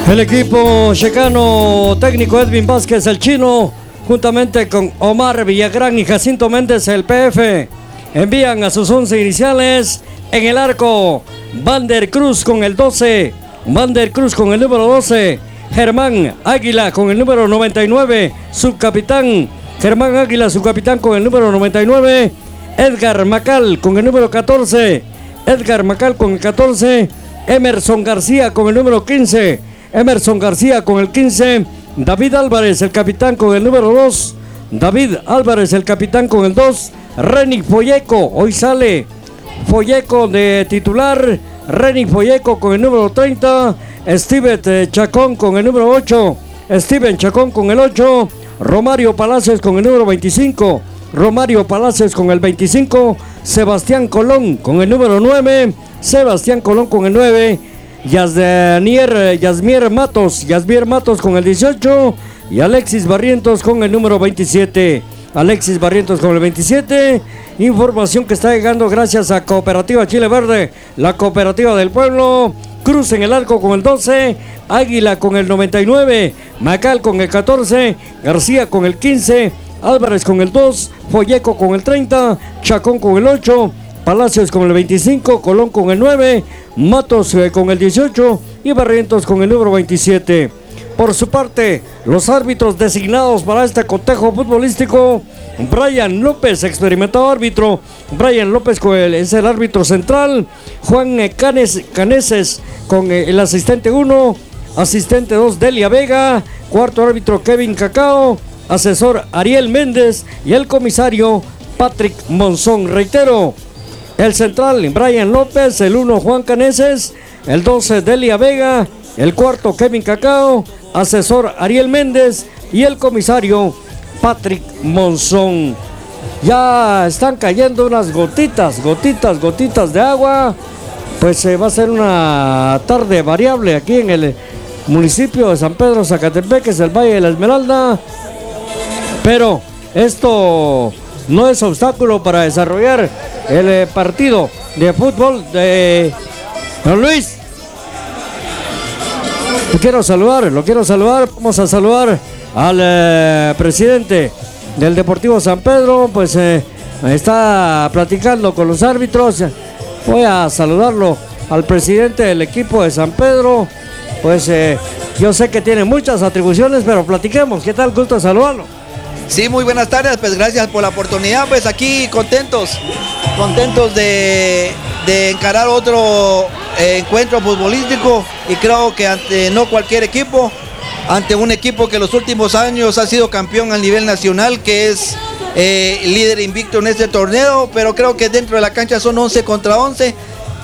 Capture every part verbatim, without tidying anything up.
El equipo checano técnico Edwin Vázquez, el chino, juntamente con Omar Villagrán y Jacinto Méndez, el P F, envían a sus once iniciales. En el arco, Vander Cruz con el doce, Vander Cruz con el número doce, Germán Águila con el número noventa y nueve, subcapitán, Germán Águila, subcapitán con el número noventa y nueve, Edgar Macal con el número catorce, Edgar Macal con el catorce, Emerson García con el número quince, Emerson García con el quince, David Álvarez, el capitán, con el número dos, David Álvarez, el capitán, con el dos, Reni Folleco, hoy sale Folleco de titular, Reni Folleco con el número treinta, Steven Chacón con el número ocho, Steven Chacón con el ocho, Romario Palacios con el número veinticinco, Romario Palacios con el veinticinco, Sebastián Colón con el número nueve, Sebastián Colón con el nueve, Yasmier, Yasmier Matos, Yasmier Matos con el dieciocho y Alexis Barrientos con el número veintisiete. Alexis Barrientos con el veintisiete. Información que está llegando gracias a Cooperativa Chile Verde, la cooperativa del pueblo. Cruz en el arco con el doce, Águila con el noventa y nueve, Macal con el catorce, García con el quince, Álvarez con el dos, Folleco con el treinta, Chacón con el ocho, Palacios con el veinticinco, Colón con el nueve, Matos eh, con el dieciocho y Barrientos con el número veintisiete. Por su parte, los árbitros designados para este cotejo futbolístico: Brian López, experimentado árbitro. Brian López con el, es el árbitro central. Juan eh, Canes, Caneses con eh, el asistente uno. Asistente dos, Delia Vega. Cuarto árbitro, Kevin Cacao. Asesor, Ariel Méndez. Y el comisario, Patrick Monzón. Reitero, el central, Brian López. El uno, Juan Caneses. El doce, Delia Vega. El cuarto, Kevin Cacao. Asesor, Ariel Méndez. Y el comisario, Patrick Monzón. Ya están cayendo unas gotitas, gotitas, gotitas de agua. Pues eh, va a ser una tarde variable aquí en el municipio de San Pedro Zacatepec, que es el Valle de la Esmeralda. Pero esto no es obstáculo para desarrollar el eh, partido de fútbol de Don Luis. Lo quiero saludar, lo quiero saludar. Vamos a saludar al eh, presidente del Deportivo San Pedro. Pues eh, está platicando con los árbitros. Voy a saludarlo al presidente del equipo de San Pedro. Pues eh, yo sé que tiene muchas atribuciones, pero platiquemos. ¿Qué tal? Gusto saludarlo. Sí, muy buenas tardes, pues gracias por la oportunidad. Pues aquí contentos, contentos de, de encarar otro eh, encuentro futbolístico, y creo que ante no cualquier equipo, ante un equipo que los últimos años ha sido campeón a nivel nacional, que es eh, líder invicto en este torneo, pero creo que dentro de la cancha son once contra once,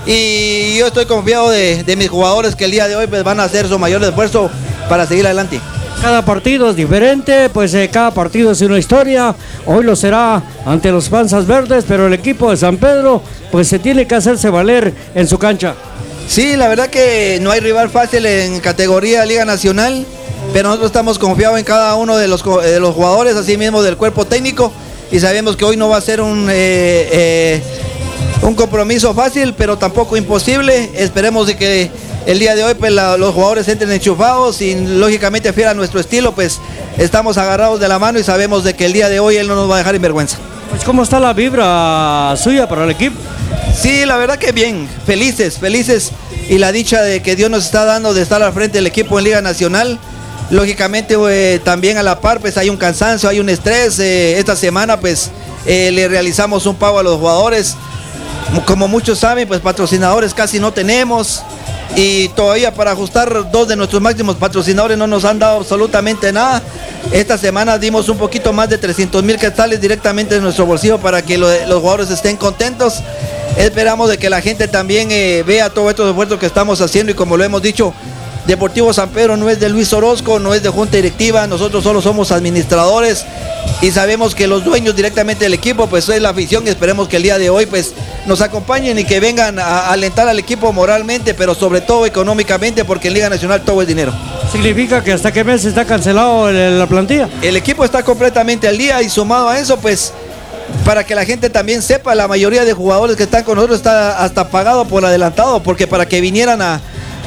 y yo estoy confiado de, de mis jugadores, que el día de hoy pues, van a hacer su mayor esfuerzo para seguir adelante. Cada partido es diferente, pues eh, cada partido es una historia. Hoy lo será ante los Panzas Verdes, pero el equipo de San Pedro pues se tiene que hacerse valer en su cancha. Sí, la verdad que no hay rival fácil en categoría Liga Nacional, pero nosotros estamos confiados en cada uno de los, de los jugadores, así mismo del cuerpo técnico, y sabemos que hoy no va a ser un, eh, eh, un compromiso fácil, pero tampoco imposible. Esperemos de que el día de hoy pues, la, los jugadores entren enchufados y lógicamente fiel a nuestro estilo, pues estamos agarrados de la mano y sabemos de que el día de hoy él no nos va a dejar en vergüenza. Pues ¿cómo está la vibra suya para el equipo? Sí, la verdad que bien, felices, felices, y la dicha de que Dios nos está dando de estar al frente del equipo en Liga Nacional. Lógicamente eh, también a la par pues hay un cansancio, hay un estrés. Eh, esta semana pues eh, le realizamos un pago a los jugadores. Como muchos saben, pues patrocinadores casi no tenemos, y todavía para ajustar dos de nuestros máximos patrocinadores no nos han dado absolutamente nada. Esta semana dimos un poquito más de trescientos mil quetzales directamente en nuestro bolsillo para que lo, los jugadores estén contentos. Esperamos de que la gente también eh, vea todos estos esfuerzos que estamos haciendo, y como lo hemos dicho, Deportivo San Pedro no es de Luis Orozco, no es de junta directiva, nosotros solo somos administradores, y sabemos que los dueños directamente del equipo pues es la afición, y esperemos que el día de hoy pues nos acompañen y que vengan a alentar al equipo moralmente, pero sobre todo económicamente, porque en Liga Nacional todo es dinero. ¿Significa que hasta qué mes está cancelado el, la plantilla? El equipo está completamente al día, y sumado a eso pues para que la gente también sepa, la mayoría de jugadores que están con nosotros está hasta pagado por adelantado, porque para que vinieran a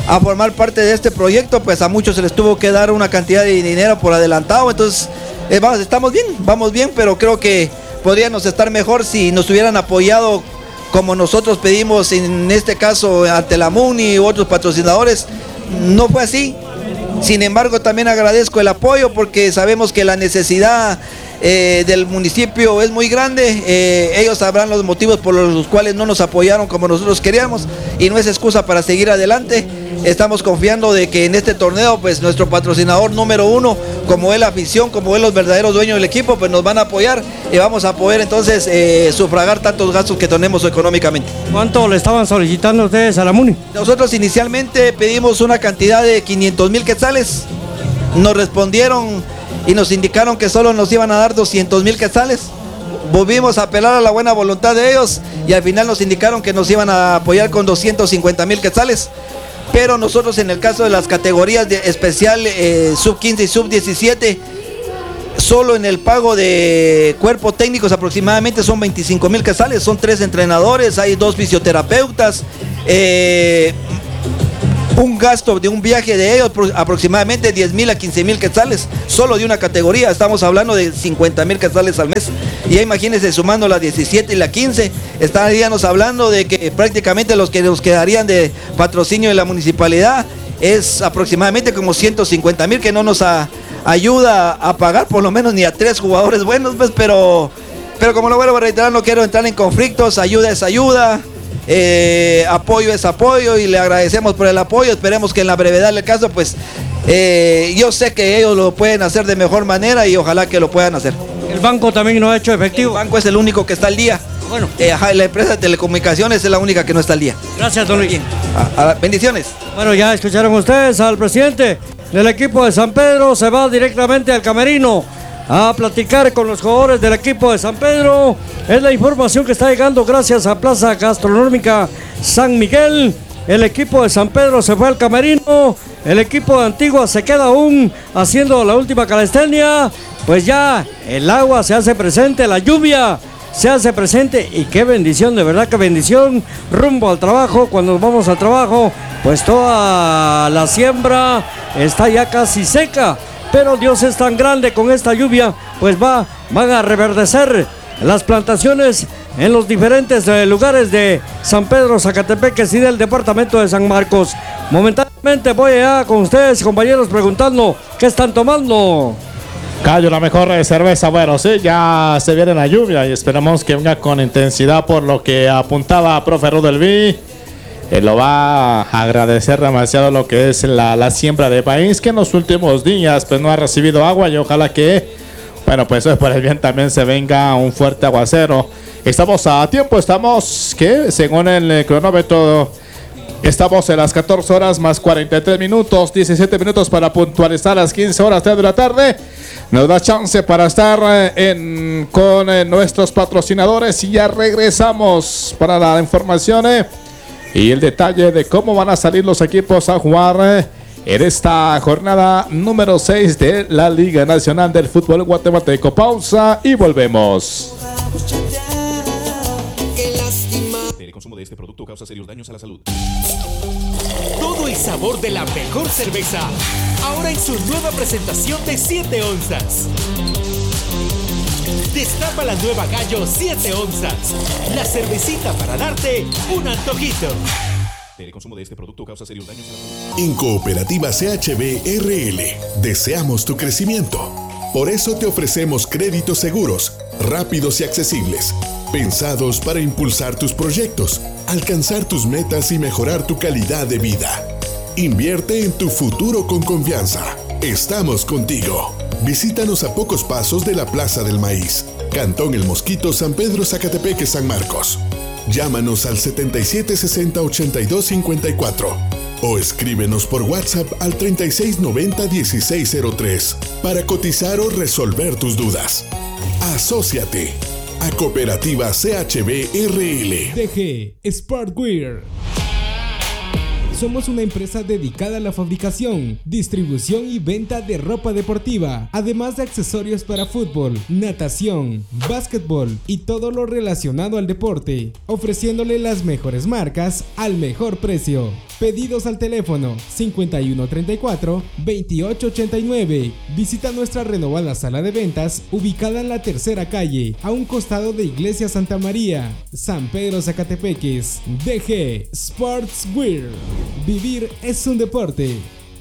a formar parte de este proyecto, pues a muchos se les tuvo que dar una cantidad de dinero por adelantado, entonces eh, vamos, estamos bien, vamos bien, pero creo que podríamos estar mejor si nos hubieran apoyado como nosotros pedimos, en este caso ante la MUNI u otros patrocinadores. No fue así. Sin embargo, también agradezco el apoyo porque sabemos que la necesidad eh, del municipio es muy grande. Eh, ellos sabrán los motivos por los cuales no nos apoyaron como nosotros queríamos y no es excusa para seguir adelante. Estamos confiando de que en este torneo, pues nuestro patrocinador número uno, como es la afición, como es los verdaderos dueños del equipo, pues nos van a apoyar y vamos a poder entonces eh, sufragar tantos gastos que tenemos económicamente. ¿Cuánto le estaban solicitando ustedes a la MUNI? Nosotros inicialmente pedimos una cantidad de quinientos mil quetzales, nos respondieron y nos indicaron que solo nos iban a dar doscientos mil quetzales. Volvimos a apelar a la buena voluntad de ellos y al final nos indicaron que nos iban a apoyar con doscientos cincuenta mil quetzales. Pero nosotros en el caso de las categorías de especial eh, sub quince y sub diecisiete, solo en el pago de cuerpo técnicos aproximadamente son veinticinco mil quetzales, son tres entrenadores, hay dos fisioterapeutas, eh, un gasto de un viaje de ellos aproximadamente diez mil a quince mil quetzales, solo de una categoría, estamos hablando de cincuenta mil quetzales al mes. Y ya imagínense, sumando la diecisiete y la quince, estaríamos hablando de que prácticamente los que nos quedarían de patrocinio de la municipalidad es aproximadamente como ciento cincuenta mil que no nos a, ayuda a pagar por lo menos ni a tres jugadores buenos, pues, pero, pero como lo vuelvo a reiterar, no quiero entrar en conflictos, ayuda es ayuda. Eh, apoyo es apoyo y le agradecemos por el apoyo. Esperemos que en la brevedad del caso, pues eh, yo sé que ellos lo pueden hacer de mejor manera y ojalá que lo puedan hacer. El banco también no ha hecho efectivo. El banco es el único que está al día. Bueno, eh, ajá, la empresa de telecomunicaciones es la única que no está al día. Gracias, don Luis. A, a, bendiciones. Bueno, ya escucharon ustedes al presidente del equipo de San Pedro. Se va directamente al camerino a platicar con los jugadores del equipo de San Pedro. Es la información que está llegando gracias a Plaza Gastronómica San Miguel. El equipo de San Pedro se fue al camerino. El equipo de Antigua se queda aún haciendo la última calistenia. Pues ya el agua se hace presente, la lluvia se hace presente. Y qué bendición, de verdad que bendición. Rumbo al trabajo, cuando nos vamos al trabajo, pues toda la siembra está ya casi seca. Pero Dios es tan grande, con esta lluvia pues va, van a reverdecer las plantaciones en los diferentes eh, lugares de San Pedro, Zacatepeques y del departamento de San Marcos. Momentáneamente voy allá con ustedes, compañeros, preguntando qué están tomando. Cayo, la mejor eh, cerveza. Bueno, sí, ya se viene la lluvia y esperamos que venga con intensidad, por lo que apuntaba profe Rudelví. Eh, lo va a agradecer demasiado lo que es la, la siembra de maíz, que en los últimos días pues no ha recibido agua, y ojalá que, bueno, pues por el bien también se venga un fuerte aguacero. Estamos a tiempo, estamos, que según el cronómetro, estamos en las catorce horas más cuarenta y tres minutos, diecisiete minutos para puntualizar las quince horas de la tarde. Nos da chance para estar en, con eh, nuestros patrocinadores y ya regresamos para la información eh, y el detalle de cómo van a salir los equipos a jugar eh, en esta jornada número seis de la Liga Nacional del Fútbol Guatemalteco. Pausa y volvemos. El consumo de este producto causa serios daños a la salud. Todo el sabor de la mejor cerveza, ahora en su nueva presentación de siete onzas. Destapa la nueva Gallo siete onzas, la cervecita para darte un antojito. El consumo de este producto causa serios daños a la salud. En Cooperativa C H B R L deseamos tu crecimiento. Por eso te ofrecemos créditos seguros, rápidos y accesibles, pensados para impulsar tus proyectos, alcanzar tus metas y mejorar tu calidad de vida. Invierte en tu futuro con confianza. Estamos contigo. Visítanos a pocos pasos de la Plaza del Maíz, Cantón El Mosquito, San Pedro, Zacatepeques, San Marcos. Llámanos al setenta y siete sesenta ochenta y dos cincuenta y cuatro o escríbenos por WhatsApp al treinta y seis noventa dieciséis cero tres para cotizar o resolver tus dudas. Asóciate a Cooperativa C H B R L. D G Sportwear. Somos una empresa dedicada a la fabricación, distribución y venta de ropa deportiva, además de accesorios para fútbol, natación, básquetbol y todo lo relacionado al deporte, ofreciéndole las mejores marcas al mejor precio. Pedidos al teléfono cincuenta y uno treinta y cuatro, veintiocho ochenta y nueve. Visita nuestra renovada sala de ventas ubicada en la tercera calle, a un costado de Iglesia Santa María, San Pedro Zacatepeques. D G Sportswear. Vivir es un deporte.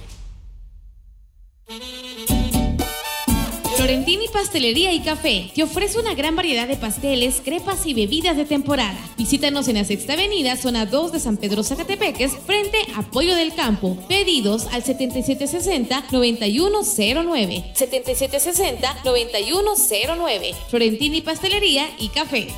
Florentini Pastelería y Café te ofrece una gran variedad de pasteles, crepas y bebidas de temporada. Visítanos en la Sexta Avenida, zona dos de San Pedro Zacatepeques, frente a Pollo del Campo. Pedidos al setenta y siete sesenta, noventa y uno cero nueve. setenta y siete sesenta, noventa y uno cero nueve. Florentini Pastelería y Café.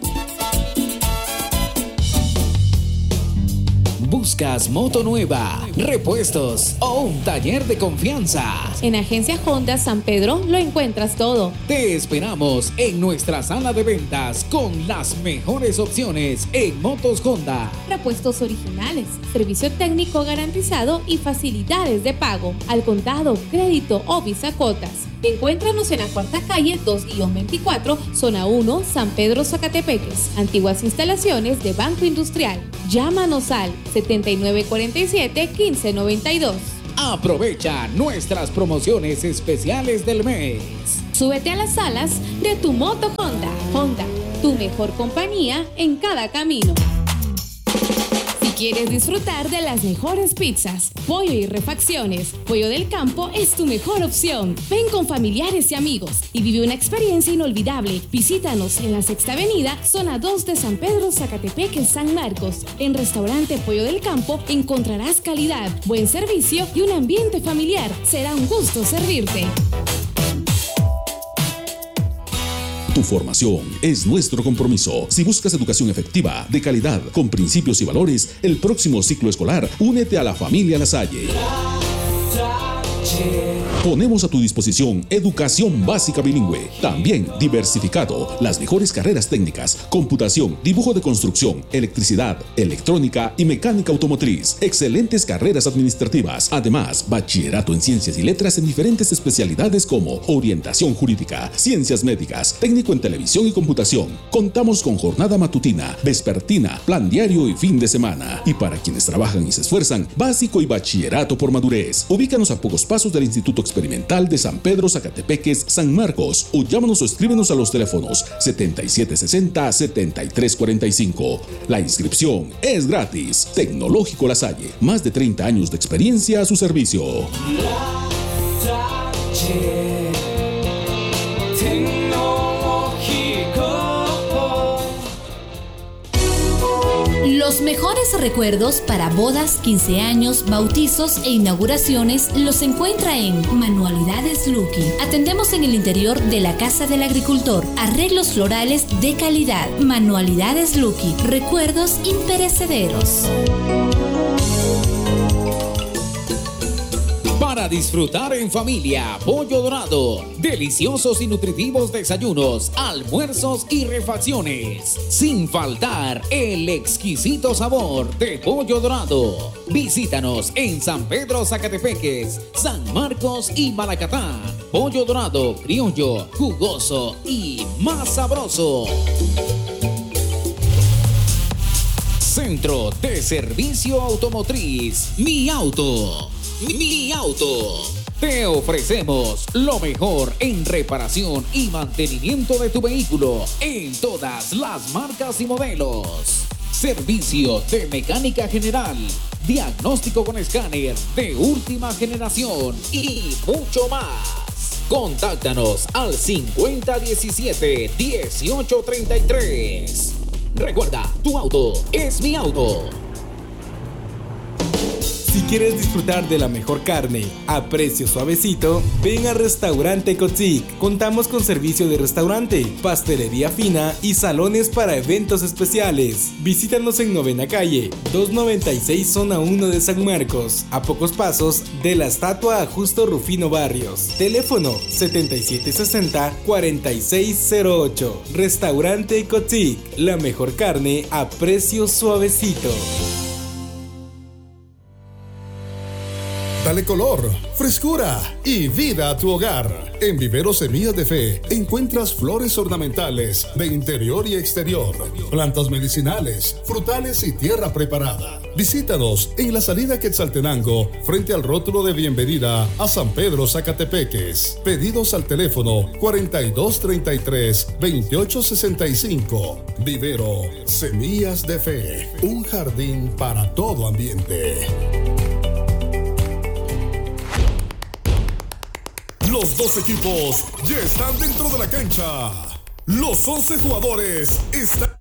¿Buscas moto nueva, repuestos o un taller de confianza? En Agencia Honda San Pedro lo encuentras todo. Te esperamos en nuestra sala de ventas con las mejores opciones en motos Honda. Repuestos originales, servicio técnico garantizado y facilidades de pago. Al contado, crédito o bisacotas. Encuéntranos en la cuarta calle dos veinticuatro, zona uno, San Pedro Zacatepeques. Antiguas instalaciones de Banco Industrial. Llámanos al setenta y nueve cuarenta y siete, quince noventa y dos. Aprovecha nuestras promociones especiales del mes. Súbete a las alas de tu moto Honda. Honda, tu mejor compañía en cada camino. Si quieres disfrutar de las mejores pizzas, pollo y refacciones, Pollo del Campo es tu mejor opción. Ven con familiares y amigos y vive una experiencia inolvidable. Visítanos en la Sexta Avenida, zona dos de San Pedro Zacatepeques, San Marcos. En Restaurante Pollo del Campo encontrarás calidad, buen servicio y un ambiente familiar. Será un gusto servirte. Tu formación es nuestro compromiso. Si buscas educación efectiva, de calidad, con principios y valores, el próximo ciclo escolar, únete a la familia La Salle. Ponemos a tu disposición educación básica bilingüe, también diversificado, las mejores carreras técnicas, computación, dibujo de construcción, electricidad, electrónica y mecánica automotriz, excelentes carreras administrativas, además bachillerato en ciencias y letras en diferentes especialidades como orientación jurídica, ciencias médicas, técnico en televisión y computación. Contamos con jornada matutina, vespertina, plan diario y fin de semana. Y para quienes trabajan y se esfuerzan, básico y bachillerato por madurez. Ubícanos a pocos pasos del Instituto Experimental de San Pedro Zacatepeques, San Marcos, o llámanos o escríbenos a los teléfonos setenta y siete sesenta, setenta y tres cuarenta y cinco. La inscripción es gratis. Tecnológico La Salle, más de treinta años de experiencia a su servicio. Los mejores recuerdos para bodas, quince años, bautizos e inauguraciones los encuentra en Manualidades Lucky. Atendemos en el interior de la Casa del Agricultor. Arreglos florales de calidad. Manualidades Lucky. Recuerdos imperecederos. Para disfrutar en familia, Pollo Dorado. Deliciosos y nutritivos desayunos, almuerzos y refacciones. Sin faltar el exquisito sabor de Pollo Dorado. Visítanos en San Pedro Zacatepeques, San Marcos y Malacatán. Pollo Dorado, criollo, jugoso y más sabroso. Centro de Servicio Automotriz, Mi Auto. Mi Auto. Te ofrecemos lo mejor en reparación y mantenimiento de tu vehículo en todas las marcas y modelos. Servicio de mecánica general, diagnóstico con escáner de última generación y mucho más. Contáctanos al cincuenta diecisiete, dieciocho treinta y tres. Recuerda, tu auto es mi auto. Si quieres disfrutar de la mejor carne a precio suavecito, ven a Restaurante Kotzik. Contamos con servicio de restaurante, pastelería fina y salones para eventos especiales. Visítanos en Novena Calle, doscientos noventa y seis, zona uno de San Marcos, a pocos pasos de la estatua Justo Rufino Barrios. Teléfono setenta y siete sesenta, cuarenta y seis cero ocho. Restaurante Kotzik, la mejor carne a precio suavecito. Dale color, frescura y vida a tu hogar. En Viveros Semillas de Fe encuentras flores ornamentales de interior y exterior, plantas medicinales, frutales y tierra preparada. Visítanos en la salida Quetzaltenango, frente al rótulo de bienvenida a San Pedro Zacatepeques. Pedidos al teléfono cuarenta y dos treinta y tres, veintiocho sesenta y cinco. Vivero Semillas de Fe, un jardín para todo ambiente. Los dos equipos ya están dentro de la cancha. Los once jugadores están...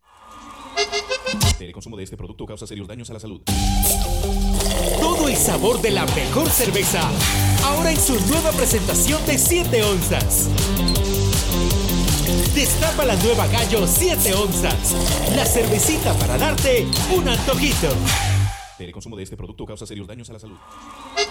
El consumo de este producto causa serios daños a la salud. Todo el sabor de la mejor cerveza, ahora en su nueva presentación de siete onzas. Destapa la nueva Gallo siete onzas, la cervecita para darte un antojito. El consumo de este producto causa serios daños a la salud.